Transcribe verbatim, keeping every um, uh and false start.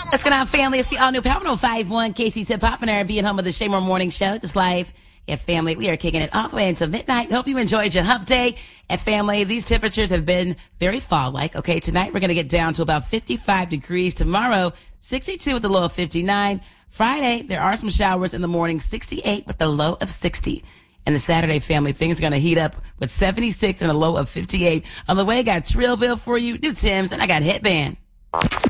What's going on, family? It's the all-new Power one oh five point one K C Hip Hop and R and B and home of the Shaymore Morning Show. Just live. Yeah, family, we are kicking it all the way until midnight. Hope you enjoyed your hump day. And family, these temperatures have been very fall-like. Okay, tonight we're going to get down to about fifty-five degrees. Tomorrow, sixty-two with a low of fifty-nine. Friday, there are some showers in the morning, sixty-eight with a low of sixty. And the Saturday, family, things are going to heat up with seventy-six and a low of fifty-eight. On the way, I got Trillville for you, New Tim's, and I got Headband.